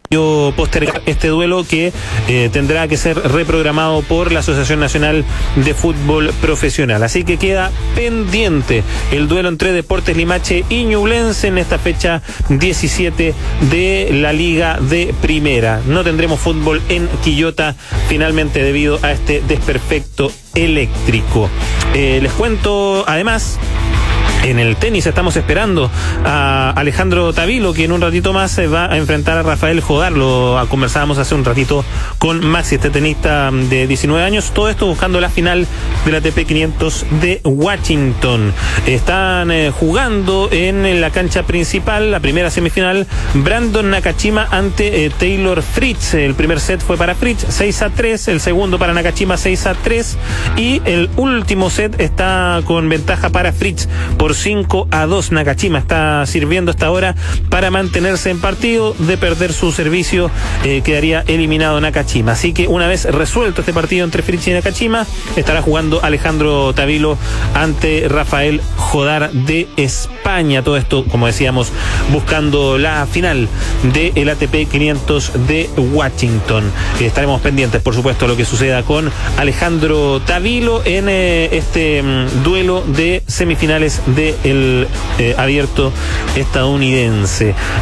postergar este duelo que tendrá que ser reprogramado por la Asociación Nacional de Fútbol Profesional. Así que queda pendiente el duelo entre Deportes Limache y Ñublense en esta fecha 17 de la Liga de Primera. No tendremos fútbol en Quillota finalmente debido a este desperfecto eléctrico. Les cuento además, en el tenis estamos esperando a Alejandro Tavilo, que en un ratito más se va a enfrentar a Rafael Jodar. Lo conversábamos hace un ratito con Maxi, este tenista de 19 años. Todo esto buscando la final del ATP 500 de Washington. Están jugando en la cancha principal, la primera semifinal, Brandon Nakashima ante Taylor Fritz. El primer set fue para Fritz, 6-3. El segundo para Nakashima, 6-3. Y el último set está con ventaja para Fritz por 5-2. Nakashima está sirviendo hasta ahora para mantenerse en partido. De perder su servicio, quedaría eliminado Nakashima. Así que una vez resuelto este partido entre Fritz y Nakashima, estará jugando Alejandro Tavilo ante Rafael Jodar de España. Todo esto, como decíamos, buscando la final del ATP 500 de Washington. Estaremos pendientes, por supuesto, de lo que suceda con Alejandro Tavilo en este duelo de semifinales del abierto estadounidense.